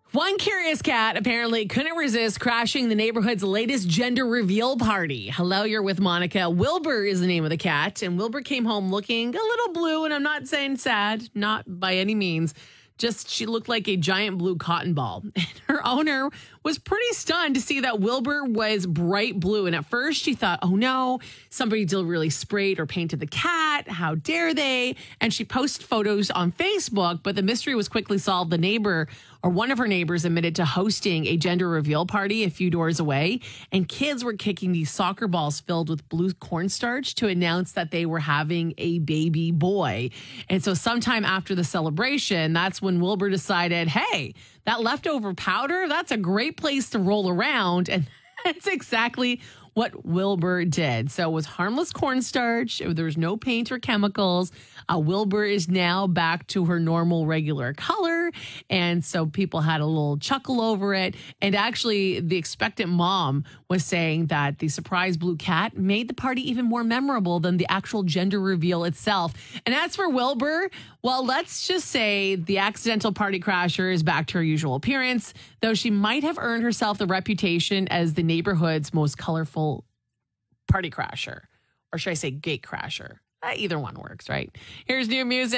One curious cat apparently couldn't resist crashing the neighborhood's latest gender reveal party. Hello, you're with Monica. Wilbur is the name of the cat, and Wilbur came home looking a little blue, and I'm not saying sad, not by any means. Just she looked like a giant blue cotton ball. And her owner was pretty stunned to see that Wilbur was bright blue. And at first she thought, oh no, somebody deliberately sprayed or painted the cat. How dare they? And she posted photos on Facebook, but the mystery was quickly solved. The neighbor or one of her neighbors admitted to hosting a gender reveal party a few doors away. And kids were kicking these soccer balls filled with blue cornstarch to announce that they were having a baby boy. And so sometime after the celebration, that's when Wilbur decided, hey, that leftover powder, that's a great place to roll around. And that's exactly what Wilbur did. So it was harmless cornstarch. There was no paint or chemicals. Wilbur is now back to her normal, regular color. And so people had a little chuckle over it. And actually, the expectant mom was saying that the surprise blue cat made the party even more memorable than the actual gender reveal itself. And as for Wilbur, well, let's just say the accidental party crasher is back to her usual appearance, though she might have earned herself the reputation as the neighborhood's most colorful party crasher. Or should I say gate crasher? Either one works, right? Here's new music.